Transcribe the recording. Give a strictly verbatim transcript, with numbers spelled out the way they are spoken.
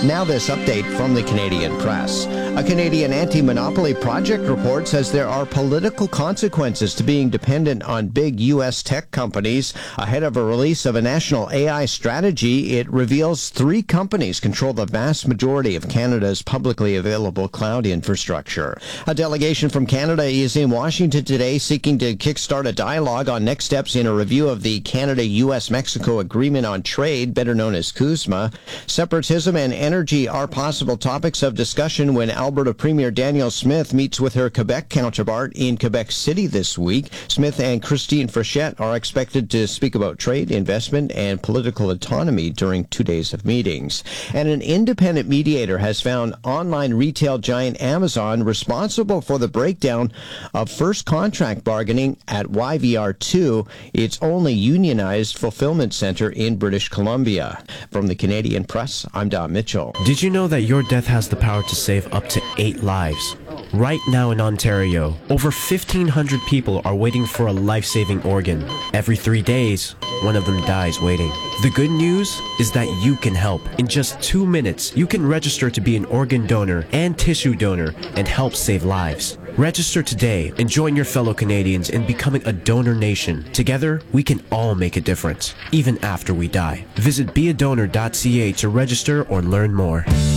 Now this update from the Canadian Press. A Canadian anti-monopoly project report says there are political consequences to being dependent on big U S tech companies. Ahead of a release of a national A I strategy, it reveals three companies control the vast majority of Canada's publicly available cloud infrastructure. A delegation from Canada is in Washington today seeking to kickstart a dialogue on next steps in a review of the Canada-U S Mexico Agreement on Trade, better known as CUSMA. Separatism and energy are possible topics of discussion when Alberta Premier Danielle Smith meets with her Quebec counterpart in Quebec City this week. Smith and Christine Frechette are expected to speak about trade, investment, and political autonomy during two days of meetings. And an independent mediator has found online retail giant Amazon responsible for the breakdown of first contract bargaining at Y V R two, its only unionized fulfillment center in British Columbia. From the Canadian Press, I'm Don Mitchell. Did you know that your death has the power to save up to eight lives? Right now in Ontario, over fifteen hundred people are waiting for a life-saving organ. Every three days, one of them dies waiting. The good news is that you can help. In just two minutes, you can register to be an organ donor and tissue donor and help save lives. Register today and join your fellow Canadians in becoming a donor nation. Together, we can all make a difference, even after we die. Visit be a donor dot c a to register or learn more.